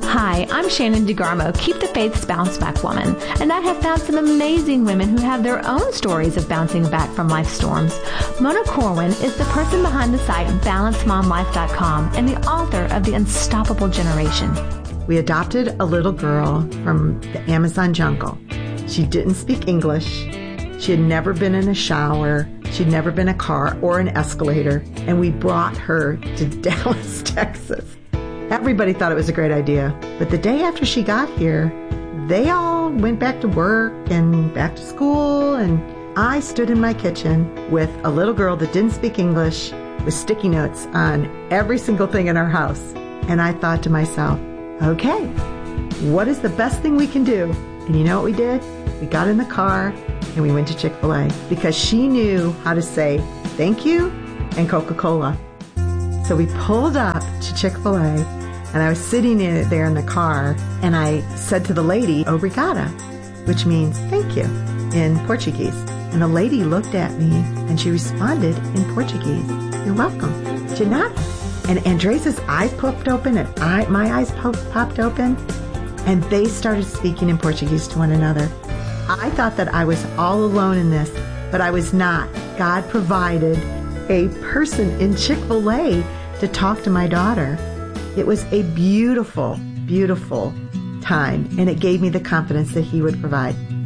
Hi, I'm Shannon DeGarmo, Keep the Faith's Bounce Back Woman, and I have found some amazing women who have their own stories of bouncing back from life storms. Mona Corwin is the person behind the site BalanceMomLife.com and the author of The Unstoppable Generation. We adopted a little girl from the Amazon jungle. She didn't speak English. She had never been in a shower. She'd never been in a car or an escalator. And we brought her to Dallas, Texas. Everybody thought it was a great idea. But the day after she got here, they all went back to work and back to school. And I stood in my kitchen with a little girl that didn't speak English with sticky notes on every single thing in our house. And I thought to myself, okay, what is the best thing we can do? And you know what we did? We got in the car and we went to Chick-fil-A because she knew how to say thank you and Coca-Cola. So we pulled up to Chick-fil-A and I was sitting there in the car and I said to the lady, obrigada, which means thank you in Portuguese. And the lady looked at me and she responded in Portuguese, you're welcome. De nada. And Andres' eyes popped open and my eyes popped open and they started speaking in Portuguese to one another. I thought that I was all alone in this, but I was not. God provided a person in Chick-fil-A to talk to my daughter. It was a beautiful, beautiful time, and it gave me the confidence that He would provide.